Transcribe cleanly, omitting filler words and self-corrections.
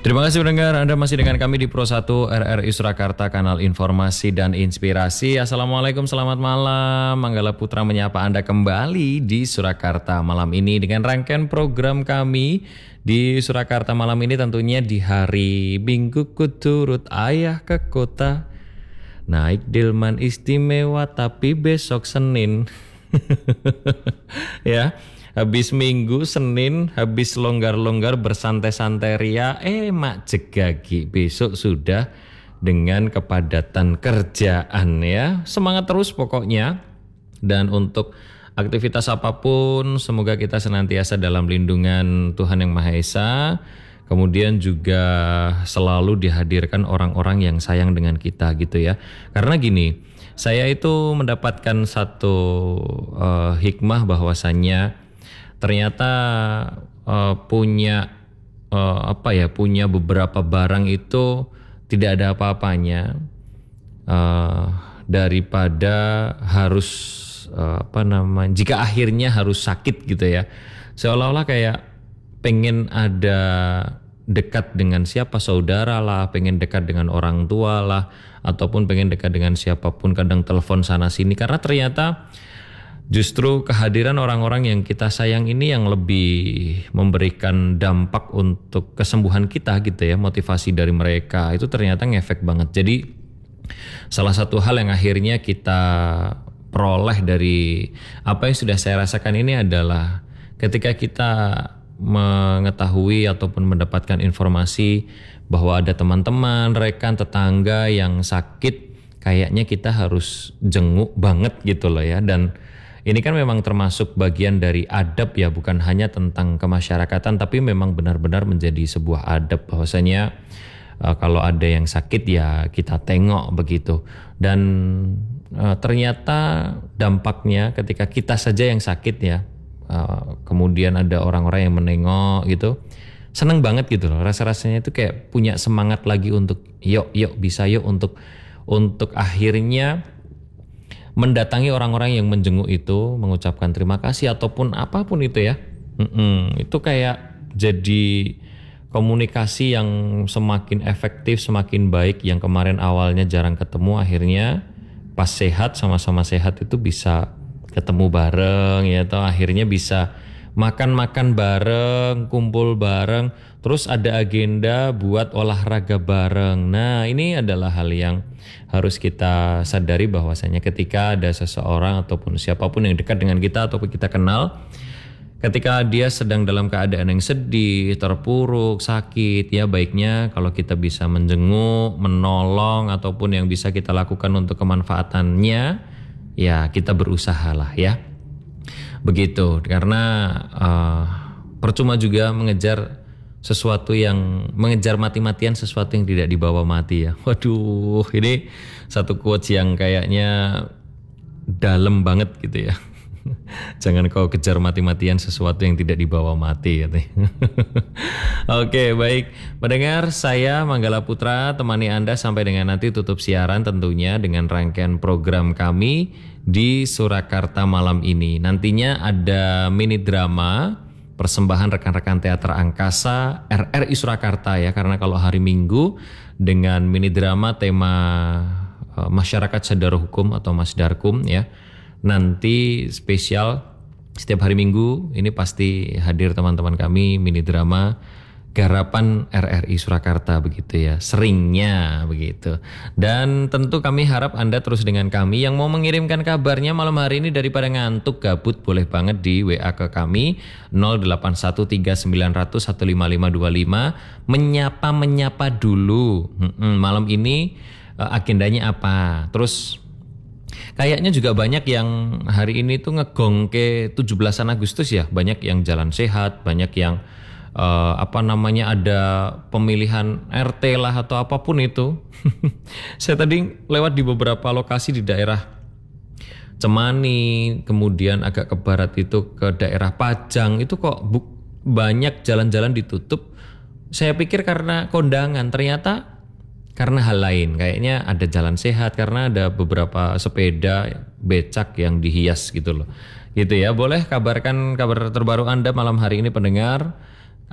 Terima kasih pendengar, Anda masih dengan kami di Pro 1 RRI Surakarta, kanal informasi dan inspirasi. Assalamualaikum, selamat malam. Manggala Putra menyapa Anda kembali di Surakarta malam ini dengan rangkaian program kami di Surakarta malam ini, tentunya di hari Minggu kuturut ayah ke kota. Naik delman istimewa tapi besok Senin. Ya. Habis Minggu, Senin, habis longgar-longgar bersantai-santai ria, mak jegagi besok sudah dengan kepadatan kerjaan ya. Semangat terus pokoknya. Dan untuk aktivitas apapun, semoga kita senantiasa dalam lindungan Tuhan Yang Maha Esa. Kemudian juga selalu dihadirkan orang-orang yang sayang dengan kita gitu ya. Karena gini, saya itu mendapatkan satu hikmah bahwasannya ternyata punya beberapa barang itu tidak ada apa-apanya daripada harus jika akhirnya harus sakit gitu ya. Seolah-olah kayak pengen ada dekat dengan siapa, saudara lah, pengen dekat dengan orang tua lah, ataupun pengen dekat dengan siapapun, kadang telepon sana sini, karena ternyata justru kehadiran orang-orang yang kita sayang ini yang lebih memberikan dampak untuk kesembuhan kita gitu ya. Motivasi dari mereka itu ternyata ngefek banget. Jadi salah satu hal yang akhirnya kita peroleh dari apa yang sudah saya rasakan ini adalah ketika kita mengetahui ataupun mendapatkan informasi bahwa ada teman-teman, rekan, tetangga yang sakit, kayaknya kita harus jenguk banget gitu loh ya. Dan ini kan memang termasuk bagian dari adab ya, bukan hanya tentang kemasyarakatan, tapi memang benar-benar menjadi sebuah adab bahwasanya kalau ada yang sakit ya kita tengok begitu. Dan ternyata dampaknya ketika kita saja yang sakit ya, kemudian ada orang-orang yang menengok gitu, seneng banget gitu loh. Rasa-rasanya itu kayak punya semangat lagi untuk yuk bisa yuk untuk akhirnya mendatangi orang-orang yang menjenguk itu, mengucapkan terima kasih ataupun apapun itu ya. Itu kayak jadi komunikasi yang semakin efektif, semakin baik. Yang kemarin awalnya jarang ketemu, akhirnya pas sehat, sama-sama sehat itu bisa ketemu bareng ya, atau akhirnya bisa makan-makan bareng, kumpul bareng, terus ada agenda buat olahraga bareng. Nah, ini adalah hal yang harus kita sadari bahwasanya ketika ada seseorang ataupun siapapun yang dekat dengan kita ataupun kita kenal, ketika dia sedang dalam keadaan yang sedih, terpuruk, sakit, ya baiknya kalau kita bisa menjenguk, menolong, ataupun yang bisa kita lakukan untuk kemanfaatannya, ya kita berusaha lah ya. Begitu, karena percuma juga mengejar mati-matian sesuatu yang tidak dibawa mati ya. Waduh, ini satu quotes yang kayaknya dalam banget gitu ya. Jangan kau kejar mati-matian sesuatu yang tidak dibawa mati katanya. Oke, baik. Pendengar, saya Manggala Putra temani Anda sampai dengan nanti tutup siaran tentunya dengan rangkaian program kami di Surakarta malam ini. Nantinya ada mini drama persembahan rekan-rekan teater angkasa RRI Surakarta ya, karena kalau hari Minggu dengan mini drama tema masyarakat sadar hukum atau Masdarkum ya. Nanti spesial setiap hari Minggu ini pasti hadir teman-teman kami mini drama garapan RRI Surakarta begitu ya, seringnya begitu. Dan tentu kami harap Anda terus dengan kami. Yang mau mengirimkan kabarnya malam hari ini daripada ngantuk gabut, boleh banget di WA ke kami 081390015525. Menyapa dulu. Malam ini agendanya apa? Terus kayaknya juga banyak yang hari ini tuh ngegong ke 17-an Agustus ya. Banyak yang jalan sehat, banyak yang ada pemilihan RT lah atau apapun itu. Saya tadi lewat di beberapa lokasi di daerah Cemani, kemudian agak ke barat itu ke daerah Pajang, itu kok banyak jalan-jalan ditutup. Saya pikir karena kondangan, ternyata karena hal lain. Kayaknya ada jalan sehat karena ada beberapa sepeda becak yang dihias gitu loh. Gitu ya, boleh kabarkan kabar terbaru Anda malam hari ini pendengar.